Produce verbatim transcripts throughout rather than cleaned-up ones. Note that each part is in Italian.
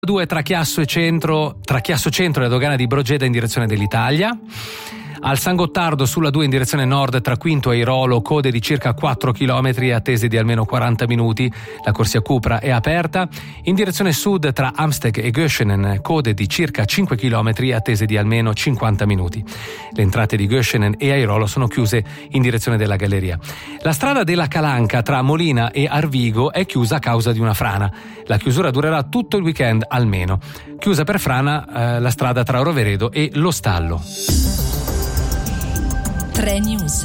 due tra Chiasso e Centro, tra Chiasso Centro e la dogana di Brogeda in direzione dell'Italia. Al San Gottardo sulla due in direzione nord tra Quinto e Airolo, code di circa quattro chilometri attese di almeno quaranta minuti. La corsia Cupra è aperta. In direzione sud tra Amsteg e Göschenen, code di circa cinque chilometri attese di almeno cinquanta minuti. Le entrate di Göschenen e Airolo sono chiuse in direzione della galleria. La strada della Calanca tra Molina e Arvigo è chiusa a causa di una frana. La chiusura durerà tutto il weekend almeno. Chiusa per frana eh, la strada tra Roveredo e Lo Stallo. tre News.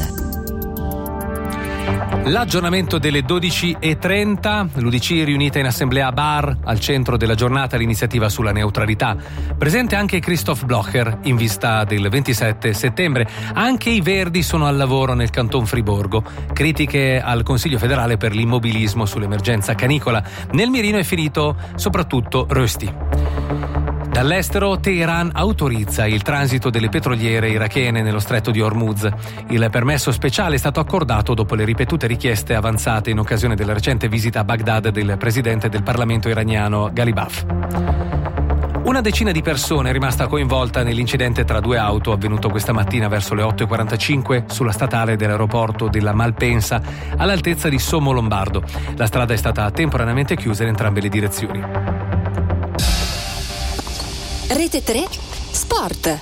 L'aggiornamento delle dodici e trenta, l'U D C riunita in assemblea a Bar, al centro della giornata l'iniziativa sulla neutralità. Presente anche Christoph Blocher in vista del ventisette settembre. Anche i Verdi sono al lavoro nel Canton Friburgo. Critiche al Consiglio federale per l'immobilismo sull'emergenza canicola. Nel mirino è finito soprattutto Rösti. Dall'estero, Teheran autorizza il transito delle petroliere irachene nello stretto di Hormuz. Il permesso speciale è stato accordato dopo le ripetute richieste avanzate in occasione della recente visita a Baghdad del presidente del Parlamento iraniano Ghalibaf. Una decina di persone è rimasta coinvolta nell'incidente tra due auto avvenuto questa mattina verso le otto e quarantacinque sulla statale dell'aeroporto della Malpensa all'altezza di Sommo Lombardo. La strada è stata temporaneamente chiusa in entrambe le direzioni. Rete tre Sport.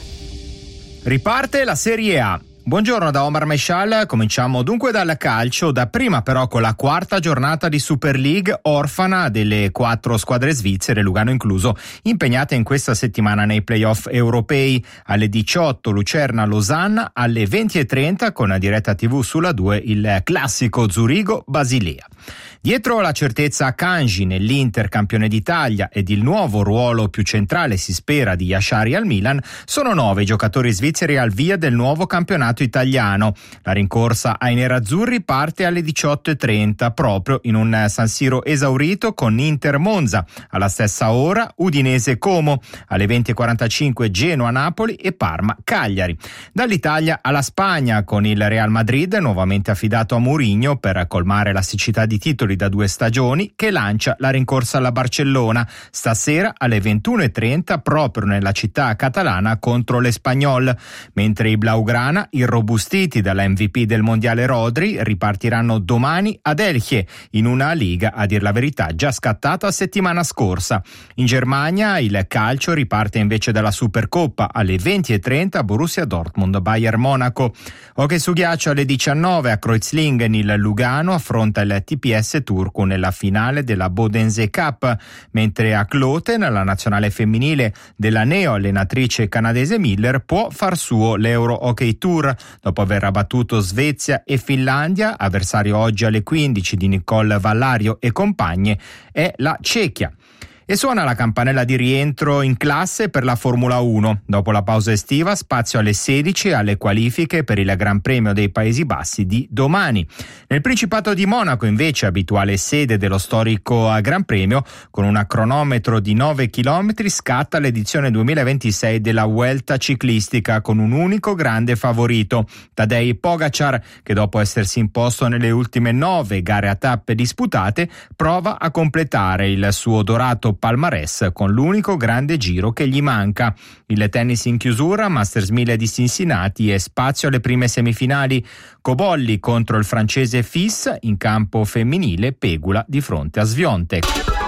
Riparte la Serie A. Buongiorno da Omar Meshal, cominciamo dunque dal calcio, dapprima però con la quarta giornata di Super League, orfana delle quattro squadre svizzere, Lugano incluso, impegnate in questa settimana nei playoff europei. Alle diciotto Lucerna-Losanna, alle venti e trenta con diretta tivù sulla due il classico Zurigo-Basilea. Dietro la certezza a Kanji nell'Inter campione d'Italia ed il nuovo ruolo più centrale si spera di Yashari al Milan, sono nove i giocatori svizzeri al via del nuovo campionato italiano. La rincorsa ai nerazzurri parte alle diciotto e trenta proprio in un San Siro esaurito con Inter Monza. Alla stessa ora Udinese Como, alle venti e quarantacinque Genoa Napoli e Parma Cagliari. Dall'Italia alla Spagna con il Real Madrid nuovamente affidato a Mourinho per colmare la siccità di titoli da due stagioni, che lancia la rincorsa alla Barcellona stasera alle ventuno e trenta proprio nella città catalana contro l'Espanyol, mentre i Blaugrana, irrobustiti dalla M V P del mondiale Rodri, ripartiranno domani ad Elche in una liga a dir la verità già scattata settimana scorsa. In Germania il calcio riparte invece dalla Supercoppa alle venti e trenta Borussia Dortmund Bayern Monaco. Hockey su ghiaccio alle diciannove a Kreuzlingen il Lugano affronta il T P S turco nella finale della Bodense Cup, mentre a Kloten la nazionale femminile della neo-allenatrice canadese Miller può far suo l'Euro Hockey Tour dopo aver abbattuto Svezia e Finlandia. Avversario oggi alle quindici di Nicole Vallario e compagne è la Cechia. E suona la campanella di rientro in classe per la Formula uno. Dopo la pausa estiva, spazio alle sedici alle qualifiche per il Gran Premio dei Paesi Bassi di domani. Nel Principato di Monaco, invece, abituale sede dello storico Gran Premio, con un cronometro di nove chilometri scatta l'edizione duemilaventisei della Vuelta ciclistica con un unico grande favorito, Tadej Pogacar, che dopo essersi imposto nelle ultime nove gare a tappe disputate, prova a completare il suo dorato palmarès con l'unico grande giro che gli manca. Il tennis in chiusura, Masters mille di Cincinnati e spazio alle prime semifinali. Cobolli contro il francese Fils, in campo femminile Pegula di fronte a Swiatek.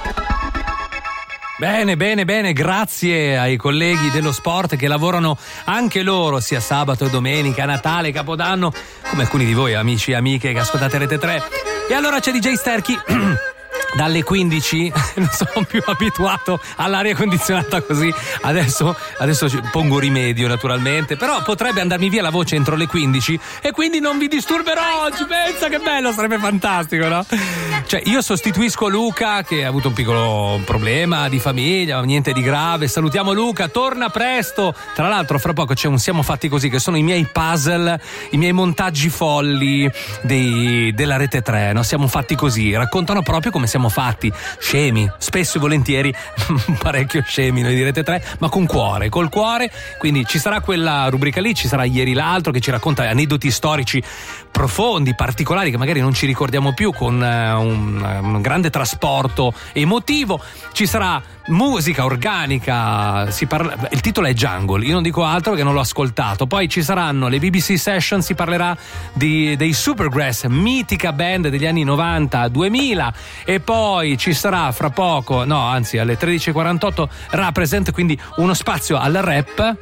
Bene, bene, bene, grazie ai colleghi dello sport che lavorano anche loro sia sabato e domenica, Natale, Capodanno, come alcuni di voi amici e amiche che ascoltate Rete tre. E allora c'è D J Sterchi dalle quindici, non sono più abituato all'aria condizionata così, adesso, adesso pongo rimedio naturalmente, però potrebbe andarmi via la voce entro le quindici e quindi non vi disturberò oggi. Pensa che bello, sarebbe fantastico, no? Cioè io sostituisco Luca che ha avuto un piccolo problema di famiglia, niente di grave, salutiamo Luca, torna presto. Tra l'altro fra poco c'è un Siamo Fatti Così, che sono i miei puzzle, i miei montaggi folli dei, della Rete tre, no? Siamo Fatti Così, raccontano proprio come siamo fatti, scemi, spesso e volentieri parecchio scemi noi di Rete tre, ma con cuore, col cuore. Quindi ci sarà quella rubrica lì, ci sarà Ieri l'altro che ci racconta aneddoti storici profondi, particolari, che magari non ci ricordiamo più, con uh, un, un grande trasporto emotivo. Ci sarà musica organica, si parla, il titolo è Jungle, io non dico altro perché non l'ho ascoltato. Poi ci saranno le B B C Session, si parlerà di, dei Supergrass, mitica band degli anni novanta duemila, e poi ci sarà fra poco, no anzi alle tredici e quarantotto Represent, quindi uno spazio al rap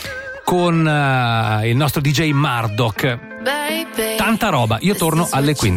con uh, il nostro D J Murdoch. Tanta roba, io torno alle quindici.